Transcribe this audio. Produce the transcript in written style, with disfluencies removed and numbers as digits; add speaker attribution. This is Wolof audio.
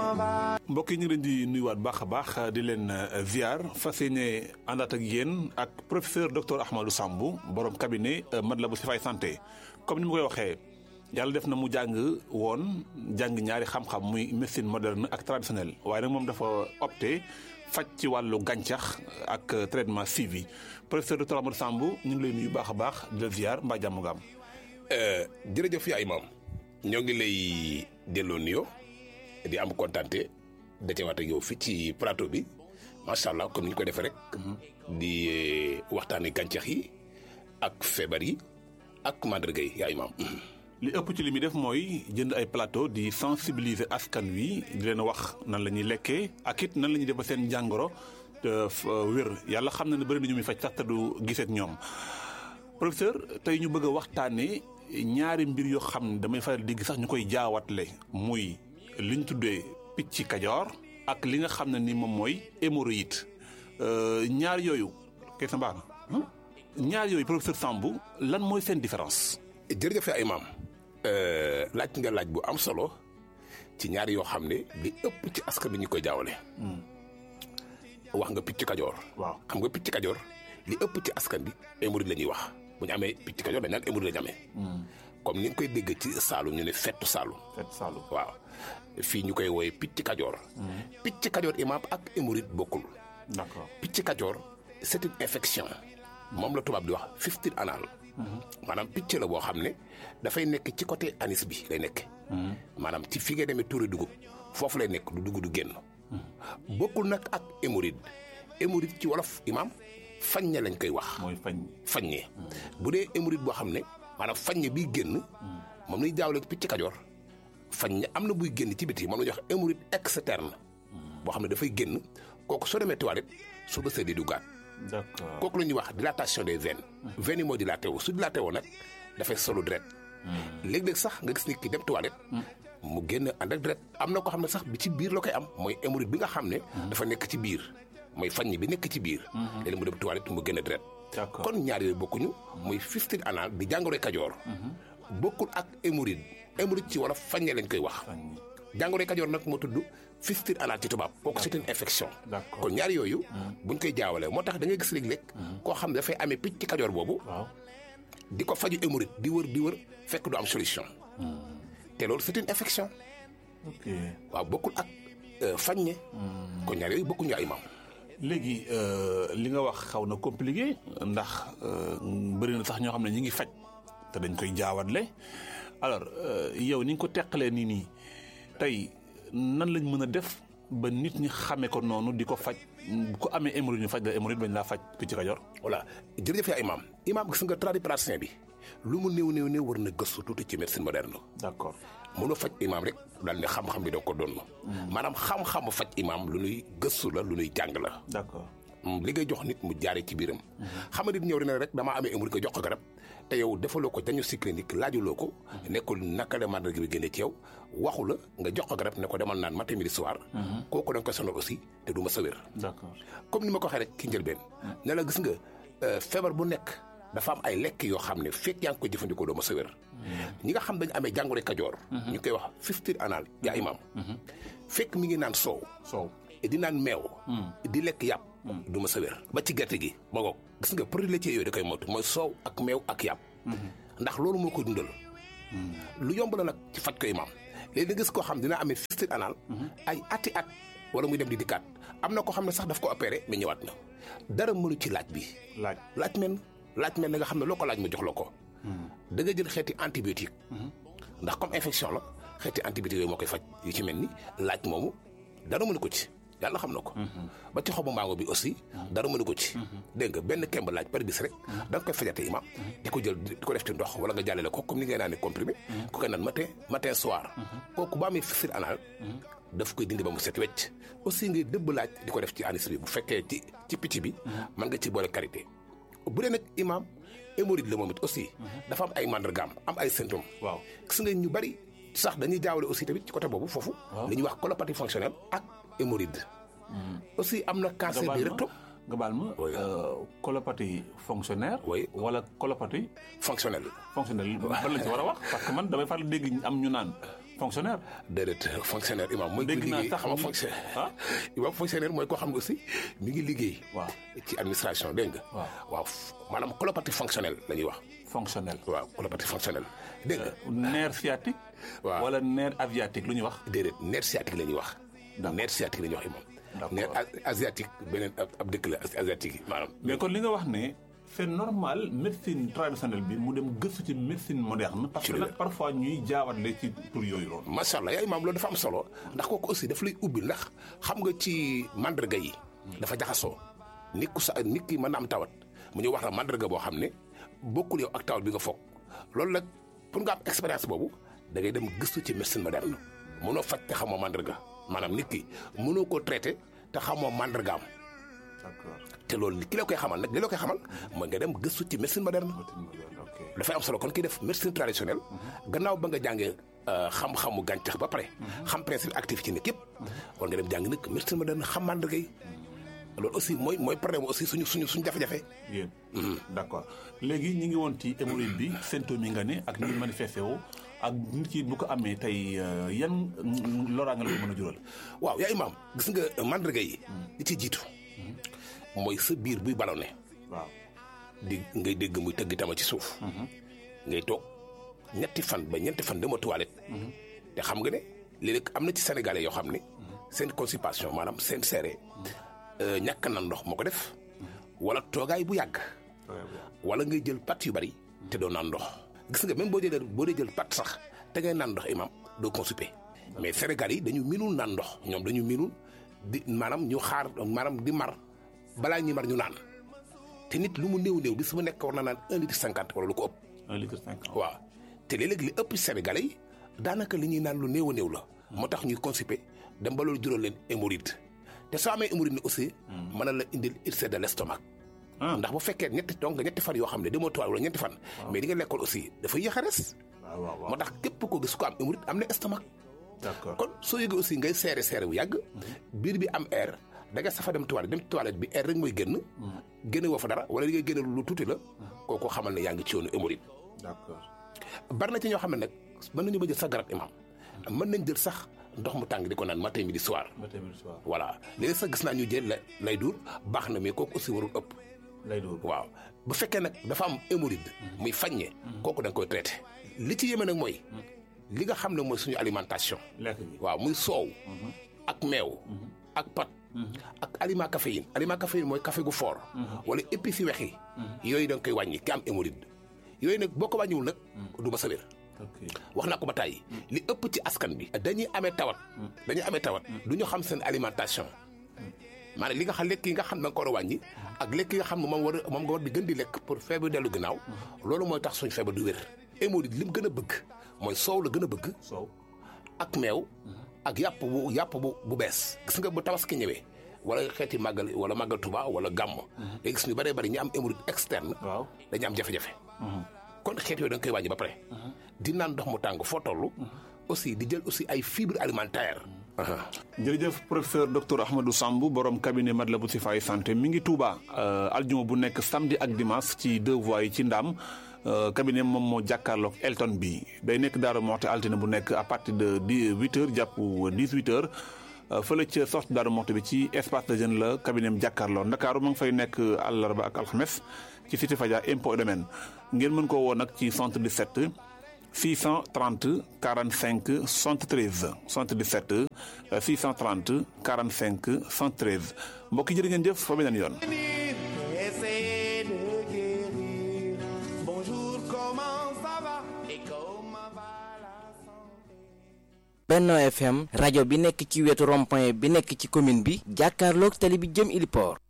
Speaker 1: mbokk yi ñu ngi leen di nuyuwaat baax a baax di leen ziar fas yéene àndaat ak yéen ak professeur docteur Ahmadou Samb borom cabinet Matlaboul Chifaay santé comme ni ma koy waxee yàlla def na mu jàng ñaari xam-xam muy médecine moderne ak traditionnelle waaye nag moom dafa opté faj ci wàllu gàncax ak traitement suivi professeur docteur Ahmadou Samb ñu ngi lay nuyu baax a baax di la ziar mbaa jàmm nga am.
Speaker 2: jërëjëf yaay maam ñoo ngi lay delloo nuyoo di am kontante dajewaat ak yow fii ci plateau bi macha allah comme ni ñu ko defee rek. di waxtaanee gàncax yi ak feebar yi ak màndarga yi yaay maam.
Speaker 1: li ëpp ci li muy def mooy jënd ay plateau di sensibiliser askan wi di leen wax nan la ñuy lekkee ak it nan la ñuy def ba seen jàngoro wér yàlla xam na ne bëri na ñu muy faj sax te du gisee ak ñoom professeur tey ñu bëgg a waxtaanee ñaari mbir yoo xam ne damay faral di gis sax ñu koy jaawatle muy li ñu tuddee picc kajoor ak li nga xam ne ni moom mooy hémorroïde ñaar yooyu kay sa mbaax na ñaar yooyu professeur Samb lan mooy seen différence.
Speaker 2: jërëjëf ay maam laaj nga laaj bu am solo ci ñaar yoo xam ne li ëpp ci askan bi ñu koy jaawale. wax nga picc kajoor.
Speaker 1: waaw
Speaker 2: xam nga picc kajoor li ëpp ci askan bi hémorroïde la ñuy wax bu ñu amee picc kajoor dañ naan hémorroïde la ñu amee. comme ni nga koy dégg ci Saalum ñu ne fettu Saalum.
Speaker 1: fettu Saalum
Speaker 2: waaw fii ñu koy wooye picc kajoor. picc kajoor imaam ak hémorroïde bokkul.
Speaker 1: d'accord
Speaker 2: picc kajoor c'est une infection moom la tubaab di wax fistule anal. maanaam picc la boo xam ne dafay nekk ci côté anis bi lay nekk. maanaam ci fi ngay demee tuuri dugub foofu lay nekk du dugub du génn. bokkul nag ak hémorroïde hémorroïde ci wolof imaam faññe lañ koy wax.
Speaker 1: mooy
Speaker 2: faññe bu dee hémorroïde boo xam ne maanaam faññe biy génn. moom lañuy jaawale picc kajoor. faññe am na buy génn ci biti moom la ñuy wax hémorroïde externe. boo xam ne dafay génn kooku soo demee toilette su bësee di duggaat.
Speaker 1: d'accord
Speaker 2: kooku la ñuy wax dilatation des veines. veines yi moo dilaté wu su dilaté woo nag dafay solu deret. léeg-léeg sax nga gis nit ki dem toilette. mu génn ànd ak deret am na ko xam ne sax bi ci biir la koy am mooy hémorroïde bi nga xam ne. dafa nekk ci biir mooy faññe bi nekk ci biir. léeg-léeg mu dem toilette mu génn deret.
Speaker 1: d'accord
Speaker 2: kon ñaar yooyu bokkuñu muy fistule anal di jàngoroy kajoor. bokkul ak hémorroïde hémorroïde ci wolof faññe lañ koy wax. jàngoroy kajoor nag moo tudd fistule anal ci tubaab kooku c'est une infection.
Speaker 1: d'accord
Speaker 2: kon ñaar yooyu. buñ koy jaawalee moo tax da ngay gis léeg-léeg. koo xam ne dafay amee picc kajoor boobu.
Speaker 1: waaw
Speaker 2: di ko faju hémorroïde di wër fekk du am solution. te loolu c'est une infection.
Speaker 1: ok
Speaker 2: waaw bokkul ak faññe. kon ñaar yooyu bokkuñu ay maam.
Speaker 1: léegi li nga wax xaw na compliqué ndax bëri na sax ñoo xam ne ñi ngi faj te dañ koy jaawatle alors yow ni nga ko teqalee nii tey nan lañ mën a def ba nit ñi xamee ko noonu di ko faj bu ko amee hémorroïde ñu faj la hémorroïde bañ laa faj picc kajoor.
Speaker 2: voilà jërëjëf yaa imaam gis nga tradipraticien bi lu mu néew war na gëstu tuuti ci médecine moderne.
Speaker 1: d'accord
Speaker 2: mënoo faj imaam rek daal ne xam-xam bi doo ko doon. maanaam xam-xamu faj imaam lu nuy gëstu la lu nuy jàng la.
Speaker 1: d'accord
Speaker 2: li ngay jox nit mu jaaree ci biiram. xam nga nit ñëw dina rek damaa amee hémorroïde ko jox ko garab te yow defaloo ko diagnostic clinique laajuloo ko. nekkul naka la màndarga bi génnee ci yow waxu la nga jox ko garab ne ko demal naan matin midi soir. kooku da nga koy sonal aussi te du ma sa wér.
Speaker 1: d'accord
Speaker 2: comme ni ma ko waxee rek ki njëlbeen. ne la gis nga feebar bu nekk dafa am ay lekk yoo xam ne fekk yaa ngi koy jëfandikoo doo ma sa wér. ñi nga xam dañu amee jàngoro kajoor. ñu koy wax fistule anal yaa imaam. fekk mi ngi naan soow. di naan meew. di lekk yàpp. du ma sa wér ba ci gerte gi ma ngoog gis nga produit laitier yooyu da koy moytu mooy soow ak meew ak yàpp. ndax loolu moo koy dundal. lu yomb la nag ci faj ko imaam léegi nga gis koo xam dina amee fistule anal. ay ati at wala muy dem di dikkaat am na koo xam ne sax daf ko opéré mais ñëwaat na dara mënu ci laaj bi. laaj men nga xam ne loo ko laaj ma jox la ko. da nga jël xeeti antibiotique. ndax comme infection la xeeti antibiotique yooyu moo koy faj yu ci mel ni laaj moomu dara mënu ko ci. yàlla xam na ko. ba ci xobu mango bi aussi. dara mënu ko ci. dégg nga benn kemb laaj par bis rek. da nga koy fajate imaam. di ko jël di ko def ci ndox wala nga jàllale ko comme ni ngay naan comprimé. ku koy naan matin soir. kooku ba amee fistule anal. daf koy dindi ba mu set wecc. aussi ngay dëbb laaj di ko def ci anis bi bu fekkee ci picc bi. mën nga ci boole karité. bu dee nag imaam hémorroïde la moom it aussi. dafa am ay màndargaam am ay symptômes.
Speaker 1: waaw
Speaker 2: gis nga ñu bari sax dañuy jaawale aussi tamit ci côté boobu foofu. li ñuy wax colopathie fonctionnelle ak hémorroïde. aussi am na cancer du rectum.
Speaker 1: nga baal ma colopathie fonctionnaire.
Speaker 2: oui
Speaker 1: wala colopathie
Speaker 2: fonctionnelle.
Speaker 1: ban lañ ci war a wax parce que man damay faral dégg am ñu naan fonctionnaire.
Speaker 2: déedéet fonctionnaire imam mooy.
Speaker 1: dégg naa
Speaker 2: liggéey
Speaker 1: sax
Speaker 2: xam nga fonctionnaire. imam fonctionnaire mooy koo xam ne aussi mi ngi liggéey.
Speaker 1: waaw
Speaker 2: ci administration dégg nga. waaw maanaam colopathie fonctionnelle la ñuy wax.
Speaker 1: fonctionnel.
Speaker 2: waaw colopathie fonctionnelle dégg nga.
Speaker 1: nerf sciatique.
Speaker 2: waaw
Speaker 1: wala nerf asiatique lu ñuy wax.
Speaker 2: déedéet nerf sciatique la ñuy wax. nerf sciatique la ñuy wax imam.
Speaker 1: d'accord
Speaker 2: nerf asiatique beneen ab dëkk la asiatique yi maanaam.
Speaker 1: mais kon li nga wax ne c'est normal médecine traditionnelle bi mu dem gëstu ci médecine moderne. parce que nag parfois ñuy jaawatle ci tur yooyu loolu.
Speaker 2: macha allah yaay maam loolu dafa am solo ndax kooku aussi daf lay ubbi ndax xam nga ci mandarga yi. dafa jaxasoo nit ki mën na am tawat mu ñu wax la mandarga boo xam ne bokkul yow ak tawat bi nga foog loolu nag pour nga am expérience boobu da ngay dem gëstu ci médecine moderne mënoo faj te xamoo mandarga maanaam nit ki mënoo koo traité te xamoo mandargaam.
Speaker 1: d'accord
Speaker 2: te loolu ki la koy xamal nag li la koy xamal mooy nga dem gëstu ci médecine moderne. dafay am solo kon ki def médecine traditionnelle gannaaw ba nga jàngee xam-xamu gàncax ba pare. xam principe actif ci nit yëpp. war nga dem jàng nag médecine moderne xam mandarga yi loolu aussi mooy problème aussi suñu jafe-jafe.
Speaker 1: yéen d'accord léegi ñi ngi woon ci hémorroïde bi symptômes yi nga ne ak ni manifesté woo ak nit ki bu ko amee tey yan loraange la ko mën a jural.
Speaker 2: waaw yaa imaam gis nga mandarga yi. li ci jiitu. mooy sa biir buy ballonné.
Speaker 1: waaw
Speaker 2: ngay dégg muy tëgg tama ci suuf. ngay toog ñetti fan ba ñeenti fan dama toilette. te xam nga ne léeg-léeg am na ci sénégalais yoo xam ne. seen constipation maanaam seen seere. ñàkk na ndox moo ko def. wala toogaay bu yàgg. wala ngay jël pat yu bari. te doo naan ndox. gis nga même boo dee jël pat sax te ngay naan ndox imam doo constipé. mais sénégalais yi dañu minul naan ndox ñoom dañu minul di maanaam ñu xaar maanaam di mar. balaa ñuy mar ñu naan te nit lu mu néew bis mu nekk war na naan 1 litre 50 wala lu ko ëpp.
Speaker 1: 1 litre 50
Speaker 2: waaw te léeg-léeg li ëpp Sénégalais yi daanaka li ñuy naan lu néew la. moo tax ñuy constipé dem ba loolu jural leen hémorroïde te soo amee hémorroïde ne aussi. mën na la indil ulcère de l'estomac. ndax bu fekkee ñetti fan yoo xam ne demoo toile wala ñetti fan. mais di nga lekkoon aussi dafa yéex a res. moo tax képp koo gis ko am hémorroïde am na estomac.
Speaker 1: d'accord
Speaker 2: kon soo yëgee aussi ngay seere bu yàgg. biir bi am air. da nga safa dem toilette bi air rek mooy génn woo fa dara wala li ngay génn lu tuuti la kooku xamal ne yaa ngi ci yoonu hémorroïde.
Speaker 1: d'accord
Speaker 2: bari na ci ñoo xam ne nag mën nañu ba jël sax garab imam mën nañ jël sax ndox mu tàng di ko naan matin midi soir. voilà léegi sax gis naa ñu jël lay duur baax na mais kooku aussi warul ëpp.
Speaker 1: lay duur
Speaker 2: waaw bu fekkee nag dafa am hémorroïde muy faññe kooku da nga koy traité. li ci yéeme nag mooy li nga xam ne mooy suñu alimentation. waaw muy soow ak meew ak pat. ak aliment caféine mooy café gu fort. wala épices yu weex yi. yooyu da nga koy wàññi ki am hémorroïde yooyu nag boo ko wàññiwul nag du ma sa wér. wax naa ko ba tàyyi li ëpp ci askan bi dañuy amee tawat du ñu xam seen alimentation maanaam li nga xam lekk yi nga xam da nga ko war a wàññi ak lekk yi nga xam ne moom nga war di gën di lekk pour feebar dellu gannaaw loolu mooy tax suñu feebar du wér. hémorroïde li mu gën a bëgg mooy soow la gën a bëgg.
Speaker 1: soow
Speaker 2: ak meew. ak yàpp bu bees gis nga bu tabaski ñëwee wala xeeti màggal wala màggal Tuba wala gàmm. léegi gis ñu bëree bëri ñi am hémorroïde externe.
Speaker 1: waaw
Speaker 2: dañu am jafe-jafe. kon xeet yooyu da nga koy wàññi ba pare. di naan ndox mu tàng foo toll. aussi di jël aussi ay fibres alimentaires.
Speaker 1: jërëjëf professeur docteur Ahmadou Samb borom cabinet Matlaboul Chifaay santé mi ngi Touba aljuma bu nekk samedi ak dimanche ci 2 voies yi ci Ndaam. cabinet moom moo jàkkaarloog Elton bi day nekk Daaru Moxti altine bu nekk à partir de 8h jàpp 18h fële ca sortie Daaru Moxti bi ci espace de jeune la cabinet am jàkkaarloo Ndakaaru ma ngi fay nekk àllarba ak alxames ci cité Fadia impôt domaine ngeen mën koo woo nag ci 77 630 45 73 77 630 45 73 mbokk yi jërë ngeen jëf fa beneen yoon.
Speaker 3: Benno FM rajo bi nekk ci wetu rond-point bi nekk ci commune bi jàkkaarloog tali bi jëm Iliport